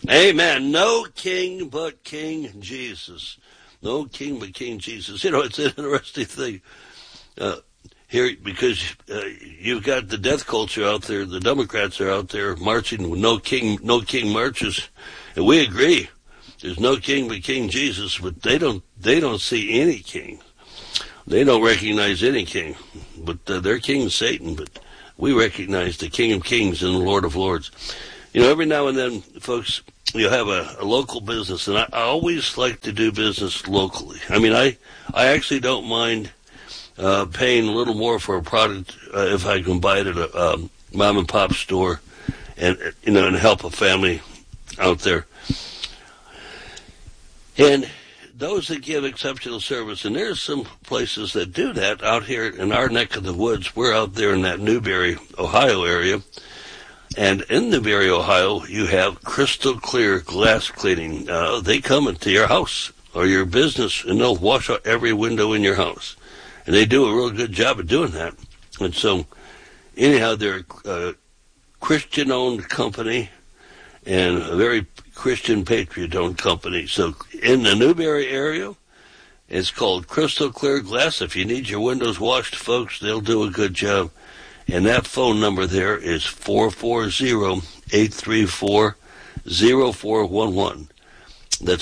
Amen. No king but King Jesus. No king but King Jesus. You know, it's an interesting thing here because you've got the death culture out there. The Democrats are out there marching with no king marches, and we agree. There's no king but King Jesus, but they don't see any king. They don't recognize any king, but their king is Satan. But we recognize the King of Kings and the Lord of Lords. You know, every now and then, folks, you have a local business, and I always like to do business locally. I mean, I actually don't mind paying a little more for a product if I can buy it at a mom and pop store, and and help a family out there. And those that give exceptional service, and there's some places that do that out here in our neck of the woods. We're out there in that Newberry, Ohio area. And in Newberry, Ohio, you have crystal clear glass cleaning. They come into your house or your business, and they'll wash out every window in your house. And they do a real good job of doing that. And so, anyhow, they're a Christian-owned company and a very Christian patriot-owned company. So in the Newberry area, it's called Crystal Clear Glass. If you need your windows washed, folks, they'll do a good job. And that phone number there is 440-834-0411. That's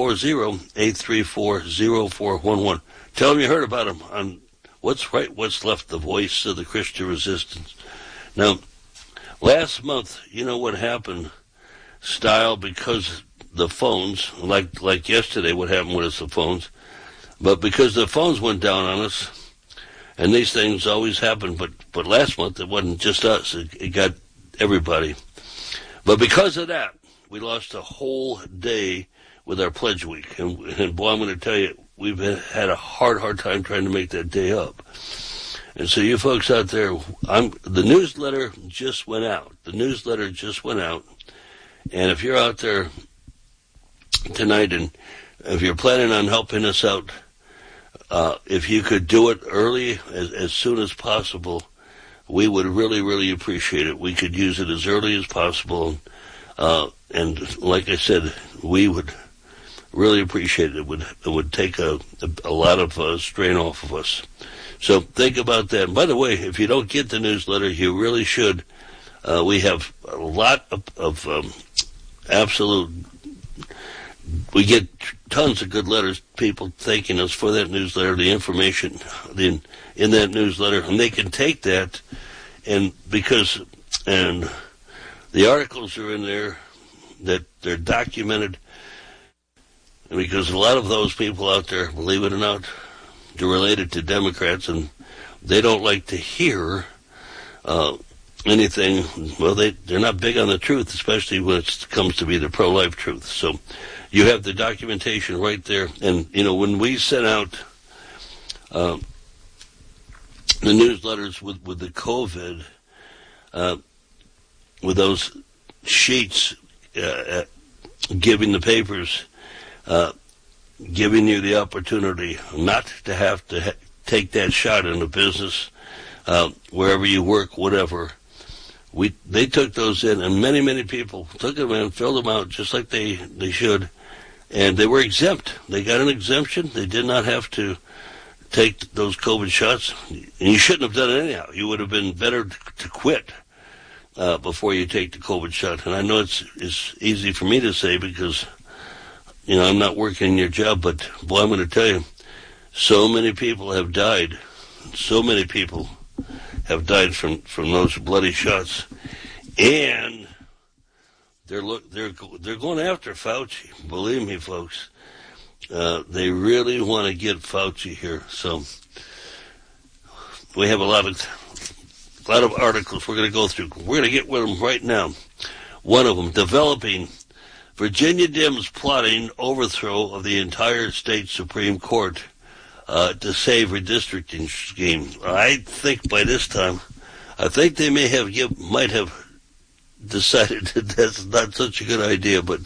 440-834-0411. Tell them you heard about them on What's Right, What's Left, the voice of the Christian resistance. Now, last month, you know what happened, Style, because the phones, like yesterday, what happened with us, the phones, but because the phones went down on us, and these things always happen, but last month it wasn't just us, it got everybody. But because of that, we lost a whole day with our pledge week, and boy, I'm going to tell you, we've had a hard time trying to make that day up. And so you folks out there, the newsletter just went out. And if you're out there tonight, and if you're planning on helping us out, if you could do it early, as soon as possible, we would really appreciate it. We could use it as early as possible. And like I said, we would really appreciate it. It would take a lot of strain off of us. So think about that. And by the way, if you don't get the newsletter, you really should. We have a lot of we get tons of good letters, people thanking us for that newsletter, the information in that newsletter, and they can take that, and the articles are in there that they're documented, and because a lot of those people out there, believe it or not, they're related to Democrats, and they don't like to hear anything. Well, they're not big on the truth, especially when it comes to be the pro-life truth. So you have the documentation right there. And, when we sent out the newsletters with the COVID, with those sheets giving the papers, giving you the opportunity not to have to take that shot in the business, wherever you work, whatever. They took those in, and many people took them in, filled them out just like they should, and they were exempt. They got an exemption. They did not have to take those COVID shots, and you shouldn't have done it anyhow. You would have been better to quit before you take the COVID shot. And I know it's easy for me to say because, I'm not working in your job, but boy, I'm going to tell you, so many people have died. So many people have died from those bloody shots, and they're going after Fauci. Believe me, folks, they really want to get Fauci here. So we have a lot of articles we're going to go through. We're going to get with them right now. One of them, developing Virginia Dems plotting overthrow of the entire state Supreme Court to save redistricting scheme. I think by this time, they might have decided that that's not such a good idea, but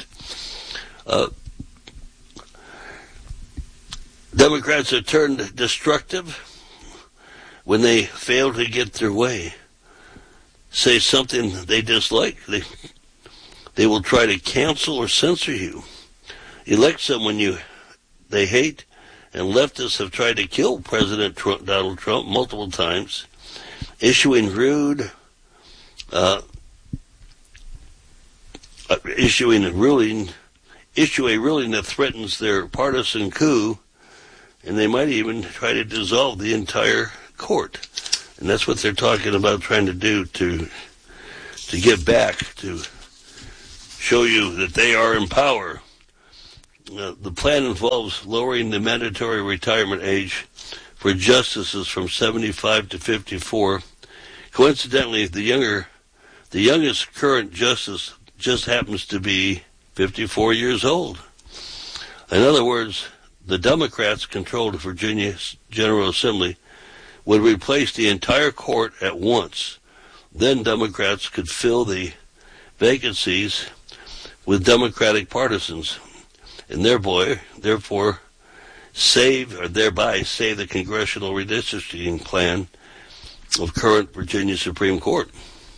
Democrats are turned destructive when they fail to get their way. Say something they dislike. They will try to cancel or censor you, elect someone they hate, and leftists have tried to kill President Donald Trump multiple times, issue a ruling that threatens their partisan coup, and they might even try to dissolve the entire court. And that's what they're talking about trying to do to get back, to show you that they are in power. The plan involves lowering the mandatory retirement age for justices from 75 to 54. Coincidentally, the youngest current justice just happens to be 54 years old. In other words, the Democrats controlled Virginia's General Assembly would replace the entire court at once. Then Democrats could fill the vacancies with Democratic partisans, and thereby save the congressional redistricting plan of current Virginia Supreme Court,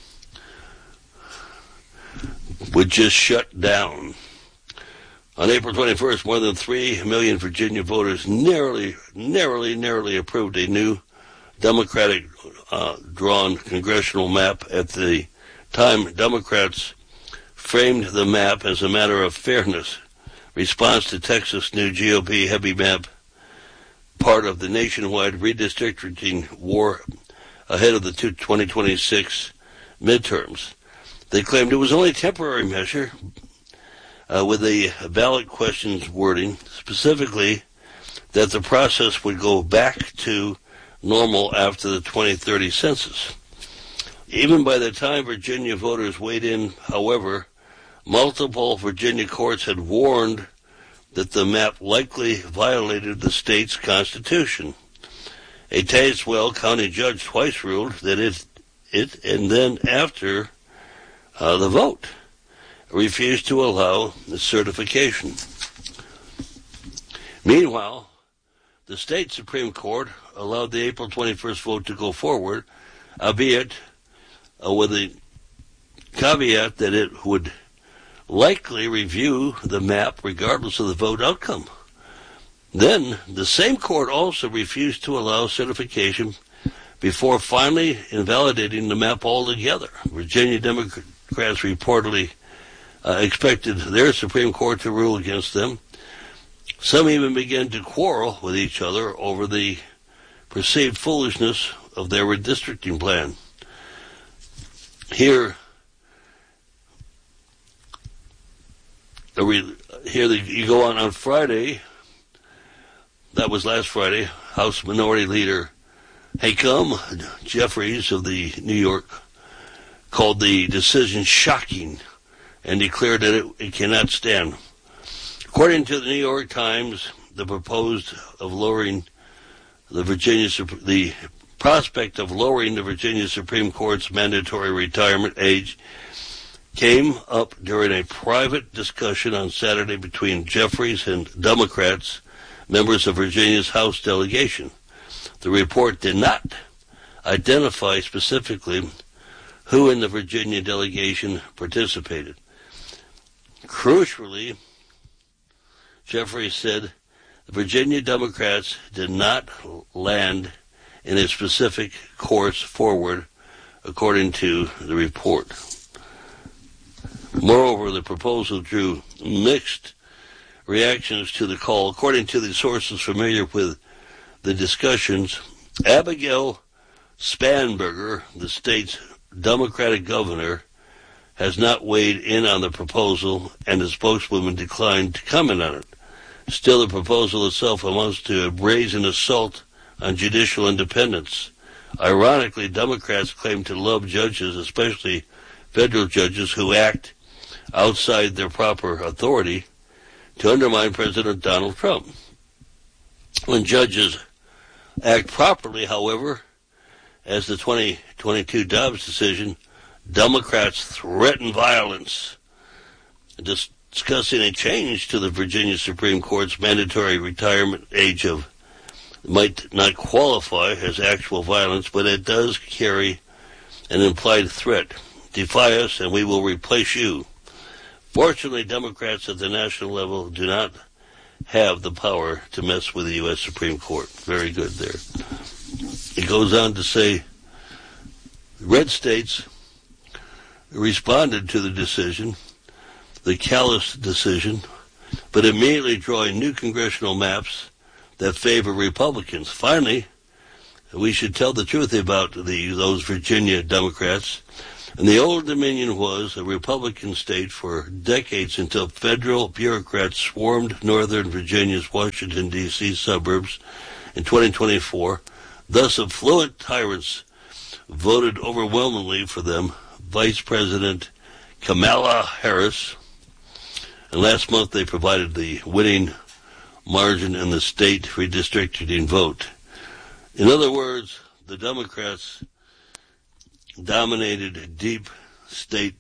would just shut down. On April 21st, more than 3 million Virginia voters narrowly approved a new Democratic drawn congressional map. At the time, Democrats framed the map as a matter of fairness, response to Texas' new GOP heavy map, part of the nationwide redistricting war ahead of the 2026 midterms. They claimed it was only a temporary measure with the ballot questions wording, specifically that the process would go back to normal after the 2030 census. Even by the time Virginia voters weighed in, however, multiple Virginia courts had warned that the map likely violated the state's constitution. A Tazewell County judge twice ruled that it and then after the vote refused to allow the certification. Meanwhile, the state Supreme Court allowed the April 21st vote to go forward, albeit with the caveat that it would likely review the map regardless of the vote outcome. Then, the same court also refused to allow certification before finally invalidating the map altogether. Virginia Democrats reportedly expected their Supreme Court to rule against them. Some even began to quarrel with each other over the perceived foolishness of their redistricting plan. Here you go on Friday. That was last Friday. House Minority Leader Hakeem Jeffries of the New York called the decision shocking and declared that it cannot stand. According to the New York Times, the prospect of lowering the Virginia Supreme Court's mandatory retirement age came up during a private discussion on Saturday between Jeffries and Democrats, members of Virginia's House delegation. The report did not identify specifically who in the Virginia delegation participated. Crucially, Jeffries said the Virginia Democrats did not land in a specific course forward, according to the report. Moreover, the proposal drew mixed reactions to the call. According to the sources familiar with the discussions, Abigail Spanberger, the state's Democratic governor, has not weighed in on the proposal, and the spokeswoman declined to comment on it. Still, the proposal itself amounts to a brazen assault on judicial independence. Ironically, Democrats claim to love judges, especially federal judges, who act outside their proper authority to undermine President Donald Trump. When judges act properly, however, as the 2022 Dobbs decision, Democrats threaten violence. Discussing a change to the Virginia Supreme Court's mandatory retirement age might not qualify as actual violence, but it does carry an implied threat. Defy us and we will replace you. Fortunately, Democrats at the national level do not have the power to mess with the U.S. Supreme Court. Very good there. It goes on to say, red states responded to the decision, the callous decision, but immediately drawing new congressional maps that favor Republicans. Finally, we should tell the truth about those Virginia Democrats. And the Old Dominion was a Republican state for decades until federal bureaucrats swarmed Northern Virginia's Washington, D.C. suburbs in 2024. Thus, affluent tyrants voted overwhelmingly for them. Vice President Kamala Harris. And last month they provided the winning margin in the state redistricting vote. In other words, the Democrats dominated deep state,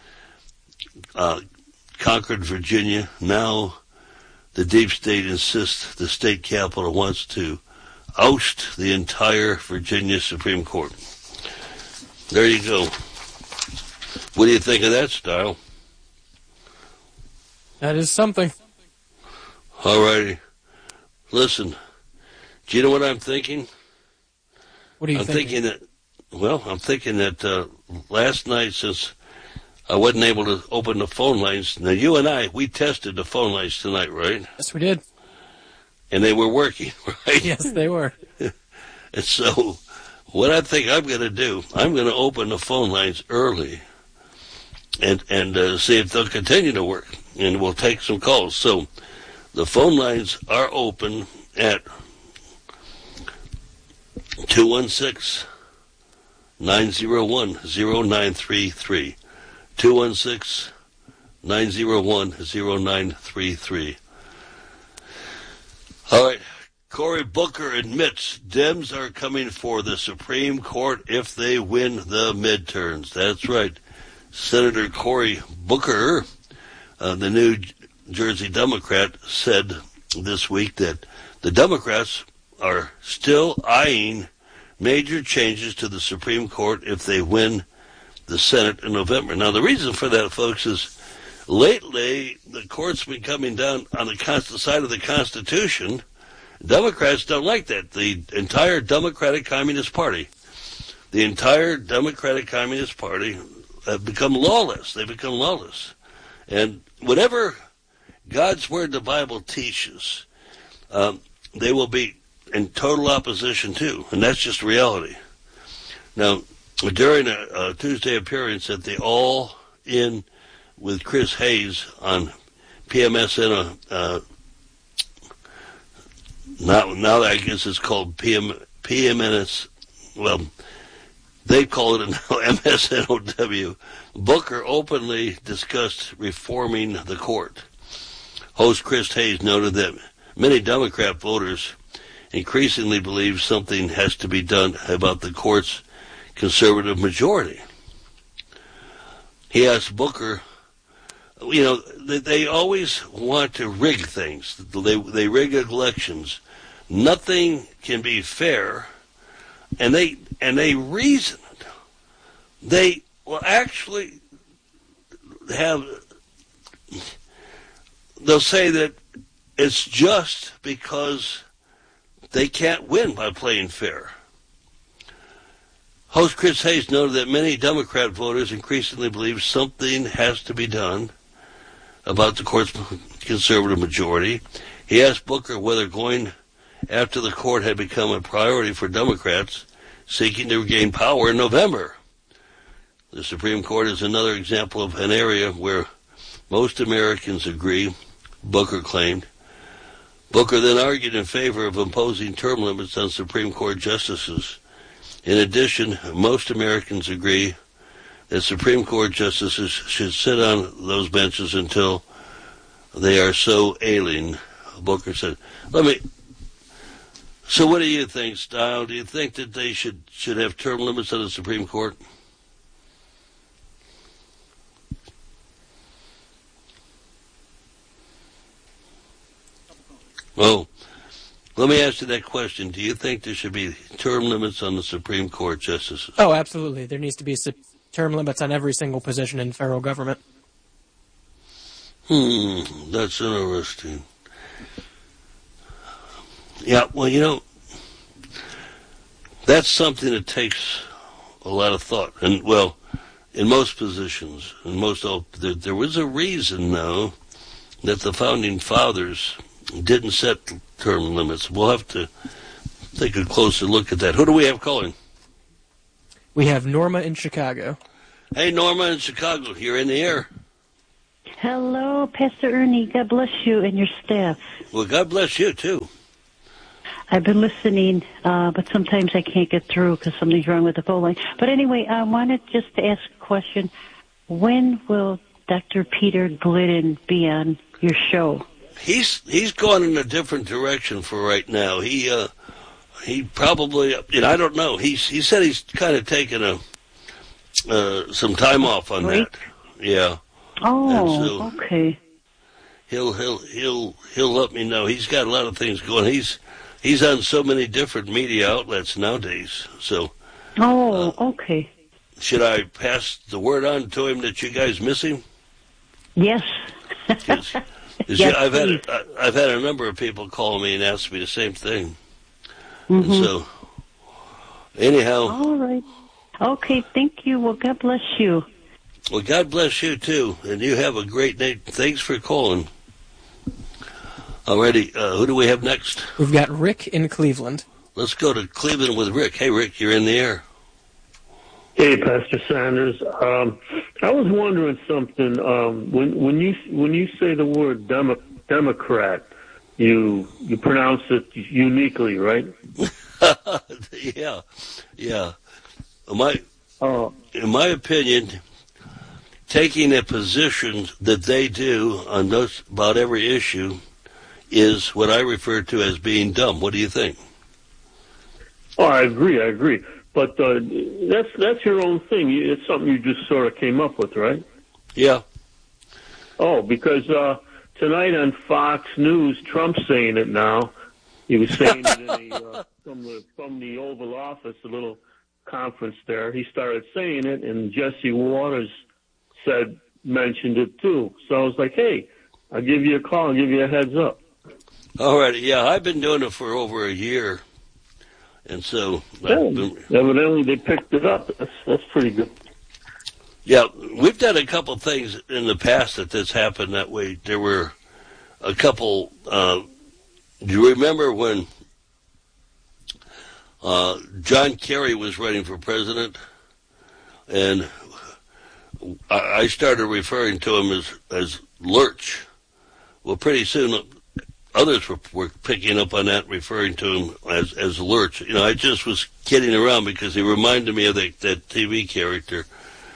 conquered Virginia. Now the deep state insists the state capitol wants to oust the entire Virginia Supreme Court. There you go. What do you think of that, Style? That is something. All righty. Listen, do you know what I'm thinking? What are you thinking? I'm thinking that last night, since I wasn't able to open the phone lines, now you and I, we tested the phone lines tonight, right? Yes, we did. And they were working, right? Yes, they were. And so what I think I'm going to do, I'm going to open the phone lines early and see if they'll continue to work. And we'll take some calls. So the phone lines are open at 216-901-0933. 216-901-0933. All right. Cory Booker admits Dems are coming for the Supreme Court if they win the midterms. That's right. Senator Cory Booker, the New Jersey Democrat, said this week that the Democrats are still eyeing major changes to the Supreme Court if they win the Senate in November. Now, the reason for that, folks, is lately the court's been coming down on the side of the Constitution. Democrats don't like that. The entire Democratic Communist Party have become lawless. They become lawless. And whatever God's Word, the Bible, teaches, they will be in total opposition to, and that's just reality. Now, during a Tuesday appearance at the All In with Chris Hayes on PMSN, now I guess it's called PMNS, well, they call it now MSNOW, Booker openly discussed reforming the court. Host Chris Hayes noted that many Democrat voters increasingly believe something has to be done about the court's conservative majority. He asked Booker, they always want to rig things. They rig elections. Nothing can be fair, and they reason it. They will actually they'll say that it's just because they can't win by playing fair. Host Chris Hayes noted that many Democrat voters increasingly believe something has to be done about the court's conservative majority. He asked Booker whether going after the court had become a priority for Democrats seeking to regain power in November. The Supreme Court is another example of an area where most Americans agree, Booker claimed. Booker then argued in favor of imposing term limits on Supreme Court justices. In addition, most Americans agree that Supreme Court justices should sit on those benches until they are so ailing, Booker said. So what do you think, Style? Do you think that they should have term limits on the Supreme Court? Oh, let me ask you that question. Do you think there should be term limits on the Supreme Court justices? Oh, absolutely. There needs to be term limits on every single position in federal government. That's interesting. Yeah, well, that's something that takes a lot of thought. And, well, in most positions, there was a reason, though, that the Founding Fathers didn't set term limits. We'll have to take a closer look at that. Who do we have calling? We have Norma in Chicago. Hey, Norma in Chicago. You're in the air. Hello, Pastor Ernie. God bless you and your staff. Well, God bless you, too. I've been listening, but sometimes I can't get through because something's wrong with the phone line. But anyway, I wanted just to ask a question. When will Dr. Peter Glidden be on your show? He's gone in a different direction for right now. He probably, I don't know. He said he's kind of taken some time off on that. Yeah. Oh, so okay. He'll let me know. He's got a lot of things going. He's on so many different media outlets nowadays. So. Oh, okay. Should I pass the word on to him that you guys miss him? Yes. Yes, I've had a number of people call me and ask me the same thing. Mm-hmm. And so, anyhow. All right. Okay, thank you. Well, God bless you. Well, God bless you, too. And you have a great day. Thanks for calling. Alrighty, who do we have next? We've got Rick in Cleveland. Let's go to Cleveland with Rick. Hey, Rick, you're in the air. Hey, Pastor Sanders. I was wondering something. When you say the word Democrat, you pronounce it uniquely, right? Yeah. In my opinion, taking a position that they do on about every issue is what I refer to as being dumb. What do you think? Oh, I agree. But that's your own thing. It's something you just sort of came up with, right? Yeah. Oh, because tonight on Fox News, Trump's saying it now. He was saying it from the Oval Office, a little conference there. He started saying it, and Jesse Waters mentioned it too. So I was like, hey, I'll give you a call and give you a heads up. All right. Yeah, I've been doing it for over a year. And so, evidently they picked it up. That's pretty good. Yeah, we've done a couple things in the past that's happened that way. There were a couple. Do you remember when John Kerry was running for president, and I started referring to him as Lurch? Well, pretty soon others were picking up on that, referring to him as Lurch. I just was kidding around because he reminded me of that TV character.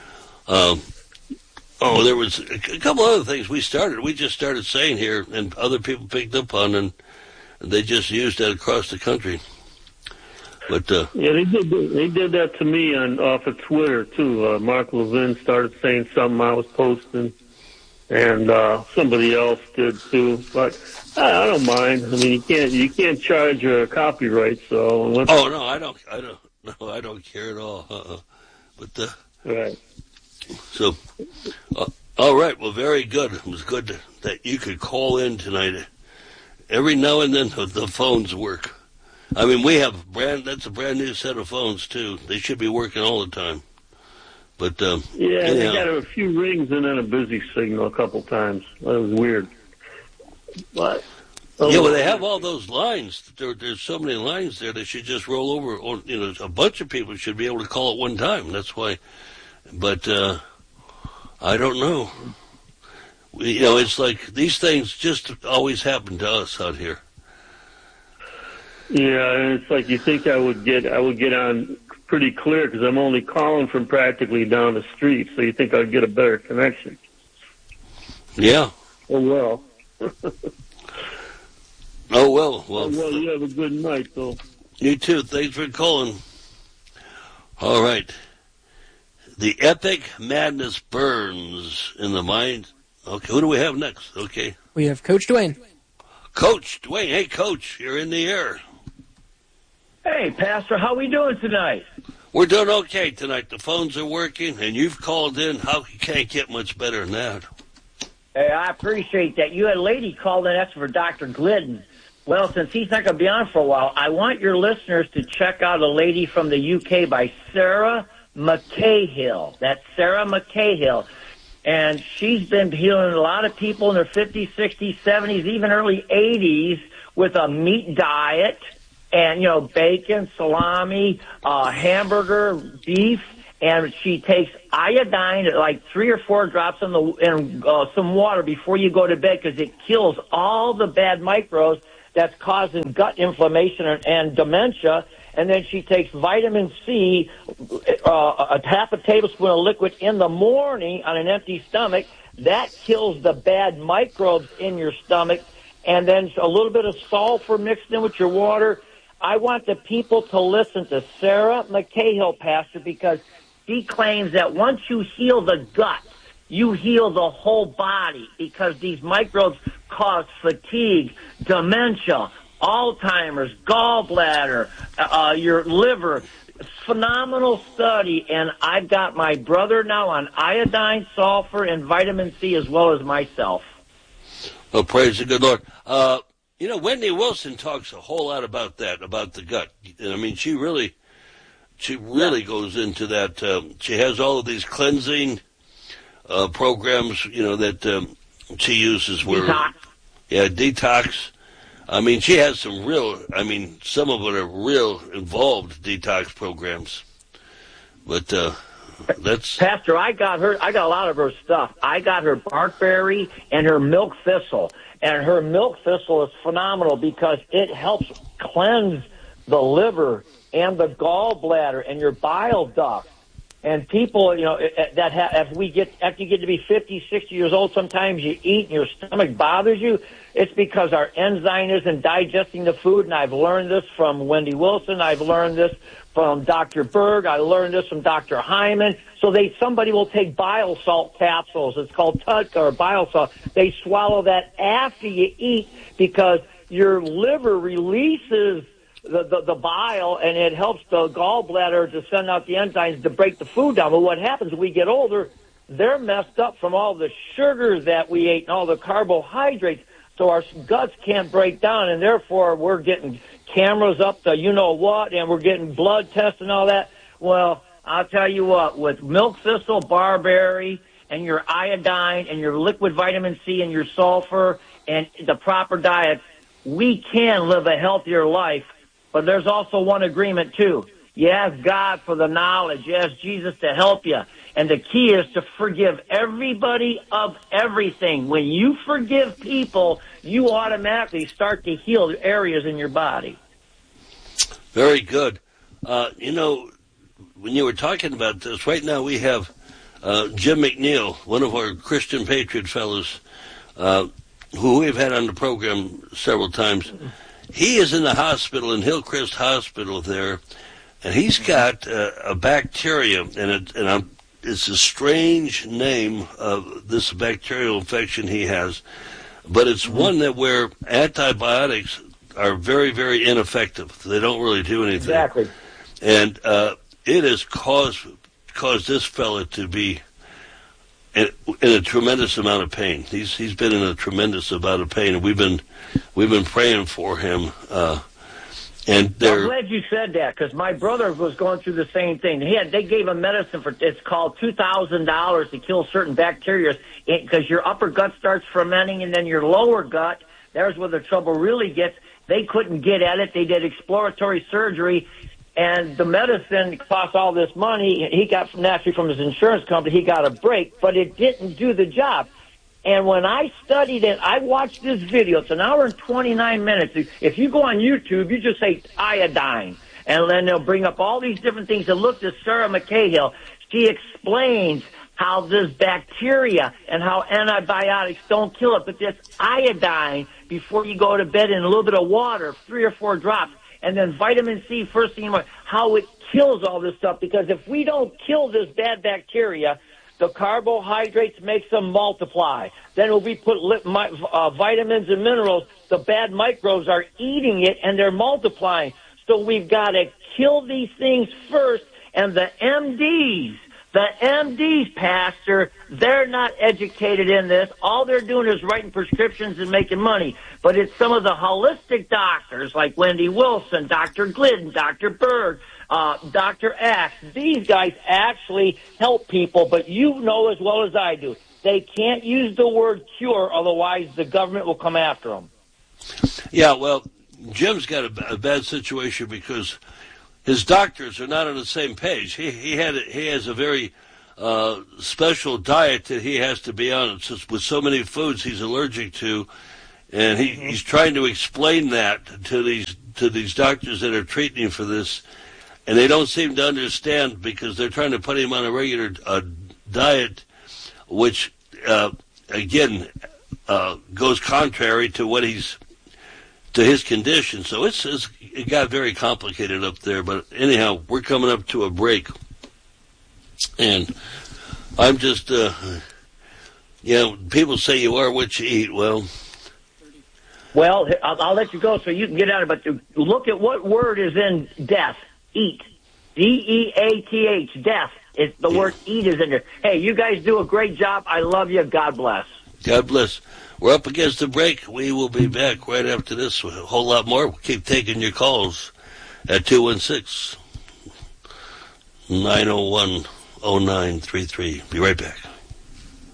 There was a couple other things we just started saying here, and other people picked up on, and they just used that across the country. But yeah, they did that to me off of Twitter too. Mark Levin started saying something I was posting, and somebody else did too. But I don't mind. I mean, you can't charge copyright. So no, I don't care at all. But right. So, all right. Well, very good. It was good that you could call in tonight. Every now and then the phones work. I mean, we have that's a brand new set of phones too. They should be working all the time. But yeah, they got a few rings and then a busy signal a couple times. That was weird. But well, they have all those lines. There's so many lines there. They should just roll over. Or a bunch of people should be able to call at one time. That's why. But I don't know. It's like these things just always happen to us out here. Yeah, and it's like you think I would get on pretty clear because I'm only calling from practically down the street, so you think I'd get a better connection. Yeah. Oh, well. Oh, well. Well, you have a good night, though. You too. Thanks for calling. All right. The epic madness burns in the mind. Okay, who do we have next? Okay. We have Coach Dwayne. Coach Dwayne. Hey, Coach, you're in the air. Hey, Pastor, how we doing tonight? We're doing okay tonight. The phones are working, and you've called in. You can't get much better than that. Hey, I appreciate that. You had a lady called in asking for Dr. Glidden. Well, since he's not going to be on for a while, I want your listeners to check out a lady from the UK by Sarah McCahill. That's Sarah McCahill. And she's been healing a lot of people in their 50s, 60s, 70s, even early 80s with a meat diet and, bacon, salami, hamburger, beef. And she takes iodine, like 3 or 4 drops in some water before you go to bed, because it kills all the bad microbes that's causing gut inflammation and dementia. And then she takes vitamin C, a half a tablespoon of liquid in the morning on an empty stomach. That kills the bad microbes in your stomach. And then a little bit of sulfur mixed in with your water. I want the people to listen to Sarah McCahill, Pastor, because she claims that once you heal the gut, you heal the whole body, because these microbes cause fatigue, dementia, Alzheimer's, gallbladder, your liver. Phenomenal study, and I've got my brother now on iodine, sulfur, and vitamin C, as well as myself. Oh, praise the good Lord. Wendy Wilson talks a whole lot about that, about the gut. I mean, she really goes into that. She has all of these cleansing programs, that she uses where... Detox. Yeah, detox. I mean, she has some some of it are real involved detox programs. But that's... Pastor, I got a lot of her stuff. I got her barkberry and her milk thistle. And her milk thistle is phenomenal because it helps cleanse the liver and the gallbladder and your bile duct. And people, after you get to be 50, 60 years old, sometimes you eat and your stomach bothers you. It's because our enzyme isn't digesting the food. And I've learned this from Wendy Wilson. I've learned this from Dr. Berg. I learned this from Dr. Hyman. So somebody will take bile salt capsules. It's called TUDCA or bile salt. They swallow that after you eat because your liver releases the bile, and it helps the gallbladder to send out the enzymes to break the food down. But what happens when we get older, they're messed up from all the sugars that we ate and all the carbohydrates, so our guts can't break down, and therefore we're getting cameras up to you-know-what, and we're getting blood tests and all that. Well, I'll tell you what, with milk thistle, barberry, and your iodine, and your liquid vitamin C, and your sulfur, and the proper diet, we can live a healthier life. But there's also one agreement, too. You ask God for the knowledge. You ask Jesus to help you. And the key is to forgive everybody of everything. When you forgive people, you automatically start to heal areas in your body. Very good. When you were talking about this, right now we have Jim McNeil, one of our Christian Patriot fellows, who we've had on the program several times. He is in the hospital, in Hillcrest Hospital there, and he's got a bacteria, and it's a strange name of this bacterial infection he has, but it's one that where antibiotics are very, very ineffective. They don't really do anything. Exactly. And it has caused this fella to be in a tremendous amount of pain. He's been in a tremendous amount of pain, and we've been praying for him. I'm glad you said that, because my brother was going through the same thing. They gave him medicine it's called $2,000 to kill certain bacteria, because your upper gut starts fermenting, and then your lower gut, there's where the trouble really gets. They couldn't get at it. They did exploratory surgery, and the medicine cost all this money. He got naturally from his insurance company. He got a break, but it didn't do the job. And when I studied it, I watched this video. It's an hour and 29 minutes. If you go on YouTube, you just say iodine, and then they'll bring up all these different things. And look at Sarah McCahill. She explains how this bacteria and how antibiotics don't kill it, but this iodine before you go to bed in a little bit of water, 3 or 4 drops, and then vitamin C first thing in the morning, how it kills all this stuff. Because if we don't kill this bad bacteria, the carbohydrates makes them multiply. Then when we put vitamins and minerals, the bad microbes are eating it and they're multiplying. So we've got to kill these things first. And the MDs, The MDs, Pastor, they're not educated in this. All they're doing is writing prescriptions and making money. But it's some of the holistic doctors like Wendy Wilson, Dr. Glidden, Dr. Berg, Dr. Axe. These guys actually help people, but you know as well as I do, they can't use the word cure, otherwise the government will come after them. Yeah, well, Jim's got a bad situation because his doctors are not on the same page. He has a very special diet that he has to be on. It's just with so many foods he's allergic to, and he's trying to explain that to these doctors that are treating him for this, and they don't seem to understand because they're trying to put him on a regular diet, which again goes contrary to what to his condition. So it got very complicated up there. But anyhow, we're coming up to a break. And I'm just, people say you are what you eat. Well, I'll let you go so you can get out of it. But look at what word is in death. Eat. D-E-A-T-H. Death. The word eat is in there. Hey, you guys do a great job. I love you. God bless. God bless. We're up against the break. We will be back right after this with a whole lot more. We'll keep taking your calls at 216-901-0933. Be right back.